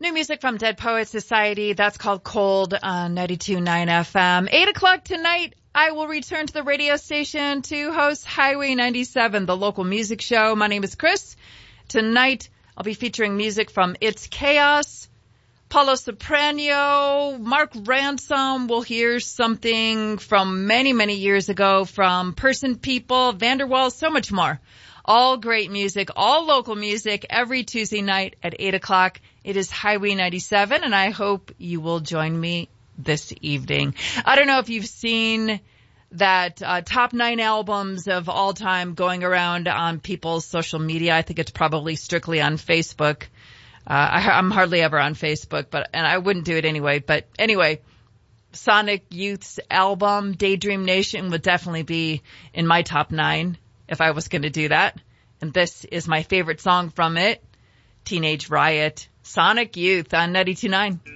New music from Dead Poets Society. That's called Cold on 92.9 FM. 8 o'clock tonight, I will return to the radio station to host Highway 97, the local music show. My name is Chris. Tonight, I'll be featuring music from It's Chaos, Paulo Soprano, Mark Ransom. We'll hear something from many, many years ago from Person People, Vanderwall, so much more. All great music, all local music, every Tuesday night at 8 o'clock. It is Highway 97, and I hope you will join me this evening. I don't know if you've seen that top 9 albums of all time going around on people's social media. I think it's probably strictly on Facebook. I'm hardly ever on Facebook, and I wouldn't do it anyway. But anyway, Sonic Youth's album, Daydream Nation, would definitely be in my top 9 if I was going to do that. And this is my favorite song from it, Teenage Riot, Sonic Youth on 92.9.